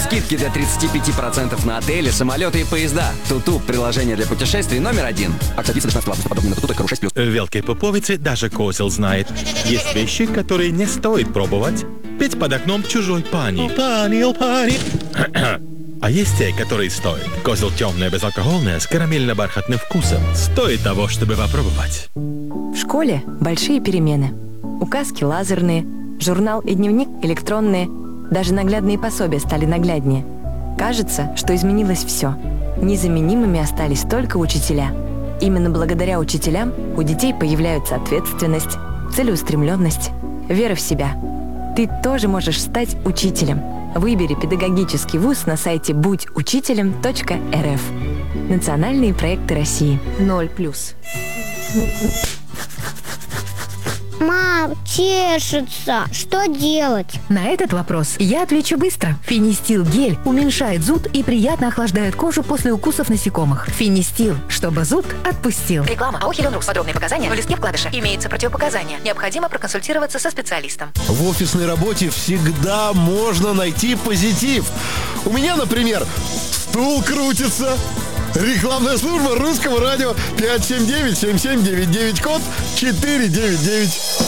Скидки до 35% на отели, самолеты и поезда. Туту – приложение для путешествий номер 1. Акция длится до 16 августа. Подобные на Туту, только 6+. В Великой Пуповице даже козел знает. Есть вещи, которые не стоит пробовать. Петь под окном чужой пани. Пани. А есть те, которые стоят. Козел темное, безалкогольное, с карамельно-бархатным вкусом. Стоит того, чтобы попробовать. В школе большие перемены. Указки лазерные, журнал и дневник электронные. Даже наглядные пособия стали нагляднее. Кажется, что изменилось все. Незаменимыми остались только учителя. Именно благодаря учителям у детей появляются ответственность, целеустремленность, вера в себя. Ты тоже можешь стать учителем. Выбери педагогический вуз на сайте будьучителем.рф. Национальные проекты России. 0+. Мам, чешется. Что делать? На этот вопрос я отвечу быстро. Финистил гель уменьшает зуд и приятно охлаждает кожу после укусов насекомых. Финистил, чтобы зуд отпустил. Реклама АО «Хеленрукс». Подробные показания в листке вкладыша. Имеется противопоказания. Необходимо проконсультироваться со специалистом. В офисной работе всегда можно найти позитив. У меня, например, стул крутится. Рекламная служба русского радио 579-7799, код 499.